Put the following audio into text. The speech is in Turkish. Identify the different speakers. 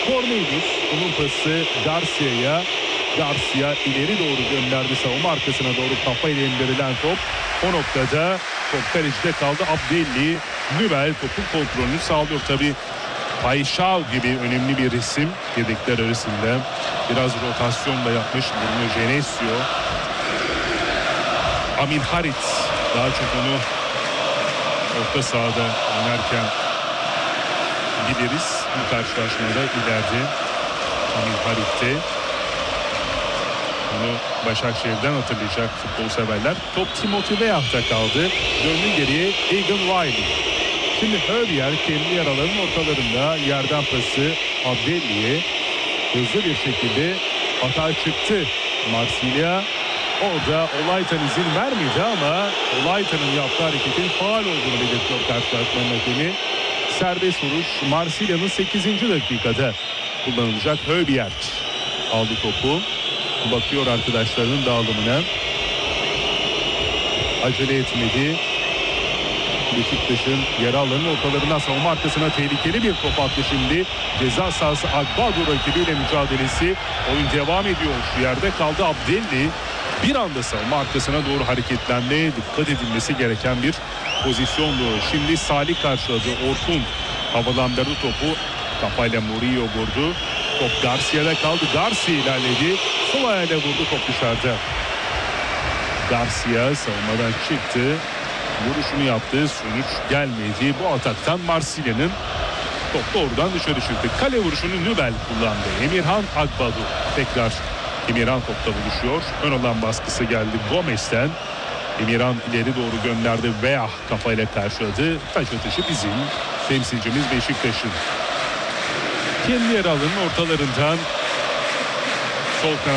Speaker 1: Cornelius, onun pası Garcia'ya. Garcia ileri doğru gönderdi, savunma arkasına doğru kafayla indirilen top. O noktada top kalecide kaldı. Abdelli, Nübel topun kontrolünü sağlıyor. Tabii Paixão gibi önemli bir isim yedekler arasında. Biraz rotasyon da yapmış Bruno Genesio. Amin Harit daha çok onu orta sahada oynarken biliriz. Bu karşılaşmada ileride Amin Harit'te. Onu Başakşehir'den hatırlayacak futbol severler. Top Timothy Weah'ta kaldı. Döndü geriye Egan Riley. Şimdi Höbier kendi yaralarının ortalarında yerden pası Abdelli'ye hızlı bir şekilde hata çıktı. Marsilya orada Olaytan izin vermedi ama Olaytan'ın yaptığı hareketin faul olduğunu belirtiyor karşılaşmanın hakemi. Serbest vuruş Marsilya'nın 8. dakikada kullanılacak. Höbier aldı topu. Bakıyor arkadaşlarının dağılımına. Acele etmedi. Beşiktaş'ın yer alanının ortalarına, savunma arkasına tehlikeli bir top attı şimdi. Ceza sahası Agbado rakibiyle mücadelesi. Oyun devam ediyor. Şu yerde kaldı Abdelli. Bir anda savunma arkasına doğru hareketlenmeye dikkat edilmesi gereken bir pozisyondu. Şimdi Salih karşıladı. Orkun havalandırdı topu. Kafayla Murillo vurdu. Top Garcia'da kaldı. Garcia ilerledi. Sol ayağıyla vurdu, top dışarıda. Garcia savunmadan çıktı. Vuruşunu yaptı. Sonuç gelmedi. Bu ataktan Marsilya'nın top doğrudan dışarı çıktı. Kale vuruşunu Nübel kullandı. Emirhan Agbado tekrar Emirhan topta buluşuyor. Ön alan baskısı geldi Gomez'ten. Emirhan ileri doğru gönderdi. Weah kafayla karşıladı. Taç atışı bizim. Temsilcimiz Beşiktaş'ın. Kendi yer alanının ortalarından sol kanat